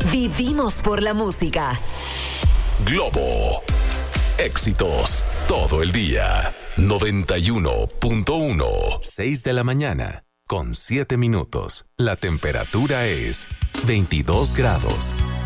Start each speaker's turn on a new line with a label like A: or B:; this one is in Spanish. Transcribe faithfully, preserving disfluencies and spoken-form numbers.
A: Vivimos por la música.
B: Globo. Éxitos todo el día. noventa y uno punto uno. seis de la mañana con siete minutos. La temperatura es veintidós grados.